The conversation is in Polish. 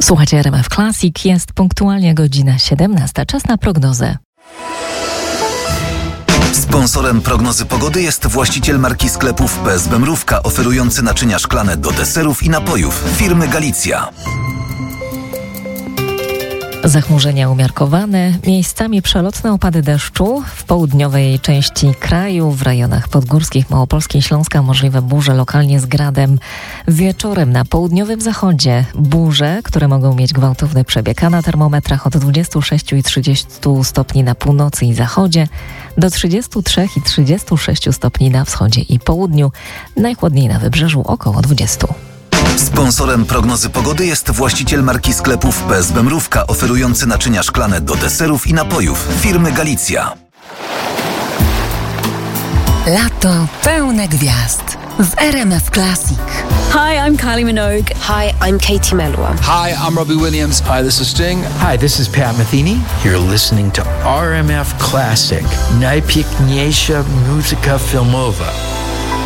Słuchajcie RMF Classic, jest punktualnie godzina 17. Czas na prognozę. Sponsorem prognozy pogody jest właściciel marki sklepów PSB Mrówka, oferujący naczynia szklane do deserów i napojów firmy Galicja. Zachmurzenia umiarkowane, miejscami przelotne opady deszczu. W południowej części kraju, w rejonach podgórskich Małopolski i Śląska możliwe burze lokalnie z gradem. Wieczorem na południowym zachodzie burze, które mogą mieć gwałtowny przebieg, a na termometrach od 26 i 30 stopni na północy i zachodzie, do 33 i 36 stopni na wschodzie i południu. Najchłodniej na wybrzeżu około 20. Sponsorem prognozy pogody jest właściciel marki sklepów PSB Mrówka, oferujący naczynia szklane do deserów i napojów firmy Galicja. Lato pełne gwiazd w RMF Classic. Hi, I'm Kylie Minogue. Hi, I'm Katie Melua. Hi, I'm Robbie Williams. Hi, this is Sting. Hi, this is Pat Metheny. You're listening to RMF Classic. Najpiękniejsza muzyka filmowa.